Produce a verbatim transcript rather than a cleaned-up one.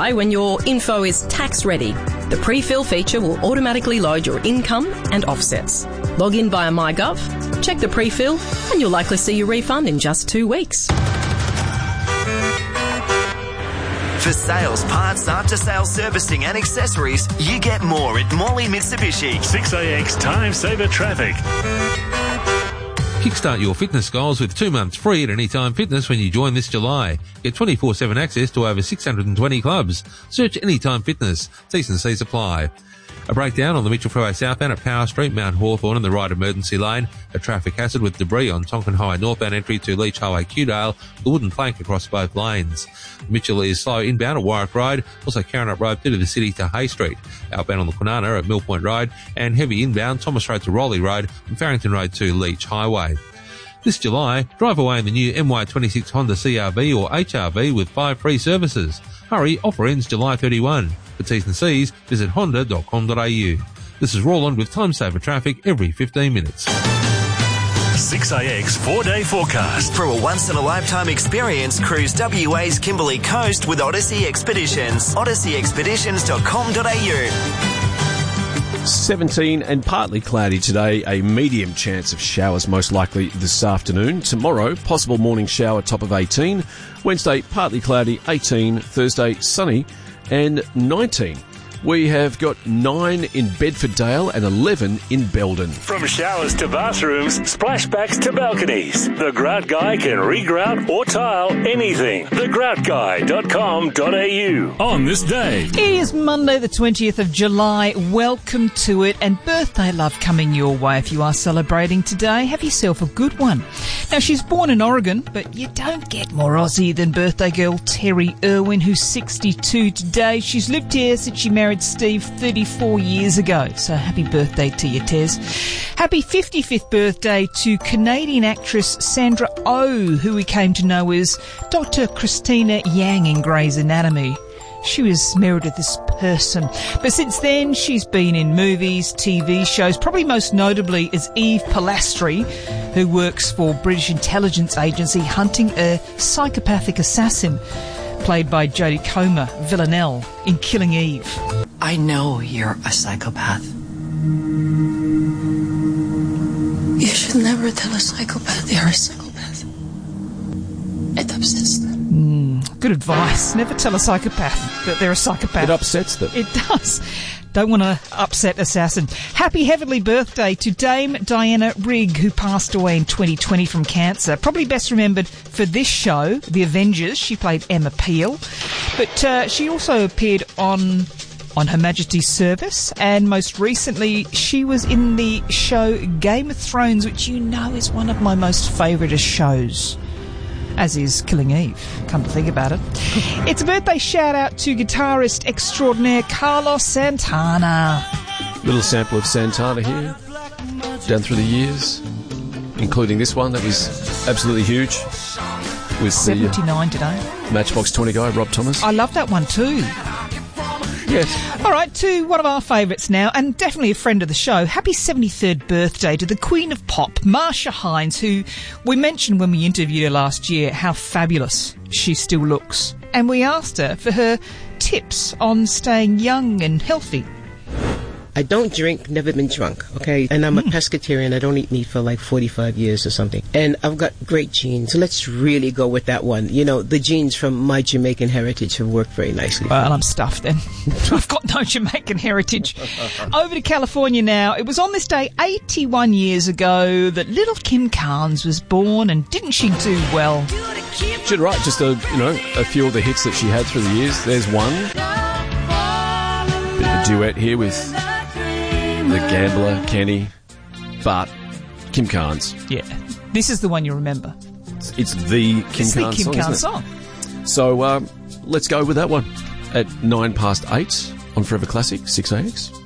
apply when your info is tax ready. The pre-fill feature will automatically load your income and offsets. Log in via MyGov, check the pre-fill, and you'll likely see your refund in just two weeks. For sales, parts, after-sales servicing and accessories, you get more at Morley Mitsubishi. six A X Time Saver Traffic. Kickstart your fitness goals with two months free at Anytime Fitness when you join this July. Get twenty-four seven access to over six hundred twenty clubs. Search Anytime Fitness. T's and C's apply. A breakdown on the Mitchell Freeway southbound at Power Street, Mount Hawthorn and the right emergency lane. A traffic hazard with debris on Tonkin Highway northbound entry to Leach Highway Qdale. The wooden plank across both lanes. Mitchell is slow inbound at Warwick Road. Also Carrinup Road through to the city to Hay Street. Outbound on the Kwinana at Mill Point Road. And heavy inbound Thomas Road to Rowley Road and Farrington Road to Leach Highway. This July, drive away in the new M Y twenty-six Honda C R V or H R V with five free services. Hurry, offer ends July thirty-first. For T's and C's, visit honda dot com dot a u. This is Roland with Time Saver Traffic every fifteen minutes. six A X four-day forecast. For a once-in-a-lifetime experience, cruise W A's Kimberley Coast with Odyssey Expeditions. odyssey expeditions dot com dot a u. seventeen and partly cloudy today, a medium chance of showers most likely this afternoon. Tomorrow, possible morning shower, top of eighteen. Wednesday, partly cloudy, eighteen. Thursday, sunny and nineteen. We have got nine in Bedfordale and eleven in Belden. From showers to bathrooms, splashbacks to balconies, the Grout Guy can regrout or tile anything. the grout guy dot com dot a u. On this day, it is Monday the twentieth of July. Welcome to it, and birthday love coming your way if you are celebrating today. Have yourself a good one. Now, she's born in Oregon, but you don't get more Aussie than birthday girl Terry Irwin, who's sixty-two today. She's lived here since she married Steve thirty-four years ago. So happy birthday to you, Tez. Happy fifty-fifth birthday to Canadian actress Sandra Oh, who we came to know as Doctor Christina Yang in Grey's Anatomy. She was Meredith's person. But since then, she's been in movies, T V shows, probably most notably as Eve Polastri, who works for British intelligence agency hunting a psychopathic assassin, played by Jodie Comer Villanelle in Killing Eve. I know you're a psychopath. You should never tell a psychopath you're a psychopath. It upsets them. Mm, good advice. Never tell a psychopath that they're a psychopath. It upsets them. It does. Don't want to upset assassin. Happy heavenly birthday to Dame Diana Rigg, who passed away in twenty twenty from cancer. Probably best remembered for this show, The Avengers. She played Emma Peel. But uh, she also appeared on on Her Majesty's Service, and most recently she was in the show Game of Thrones, which you know is one of my most favourite shows, as is Killing Eve, come to think about it. It's a birthday shout-out to guitarist extraordinaire Carlos Santana. Little sample of Santana here, down through the years, including this one that was absolutely huge. With seventy-nine the, uh, today. Matchbox twenty guy, Rob Thomas. I love that one too. Yes. All right, to one of our favourites now, and definitely a friend of the show. Happy seventy-third birthday to the Queen of Pop, Marsha Hines, who we mentioned when we interviewed her last year how fabulous she still looks. And we asked her for her tips on staying young and healthy. I don't drink, never been drunk, okay? And I'm a mm. pescatarian. I don't eat meat for like forty-five years or something. And I've got great genes. So let's really go with that one. You know, the genes from my Jamaican heritage have worked very nicely. Well, I'm stuffed then. I've got no Jamaican heritage. Over to California now. It was on this day eighty-one years ago that little Kim Carnes was born, and didn't she do well? She did right. Just a, you know, a few of the hits that she had through the years. There's one. Bit of a duet here with the Gambler, Kenny, but Kim Carnes. Yeah, this is the one you remember. It's, it's the Kim it's Carnes the Kim song, Carnes isn't song. So um, let's go with that one at nine past eight on Forever Classic, six A X.